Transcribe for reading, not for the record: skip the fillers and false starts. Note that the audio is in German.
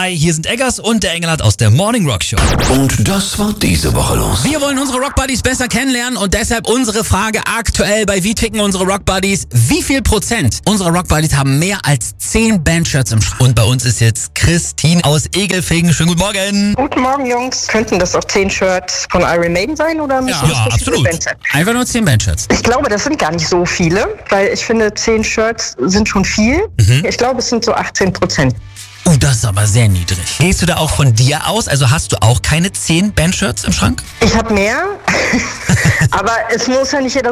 Hi, hier sind Eggers und der Engelhardt aus der Morning Rock Show. Und das war diese Woche los. Wir wollen unsere Rock Buddies besser kennenlernen und deshalb unsere Frage aktuell bei Wie ticken unsere Rock Buddies? Wie viel Prozent unserer Rock Buddies haben mehr als 10 Bandshirts im Schrank? Und bei uns ist jetzt Christine aus Egelfingen. Schönen guten Morgen. Guten Morgen, Jungs. Könnten das auch 10 Shirts von Iron Maiden sein oder müssen das absolut. Bandshirts? Einfach nur 10 Bandshirts. Ich glaube, das sind gar nicht so viele, weil ich finde, 10 Shirts sind schon viel. Ich glaube, es sind so 18%. Das ist aber sehr niedrig. Gehst du da auch von dir aus? Also hast du auch keine 10 Bandshirts im Schrank? Ich habe mehr, aber es muss ja nicht jeder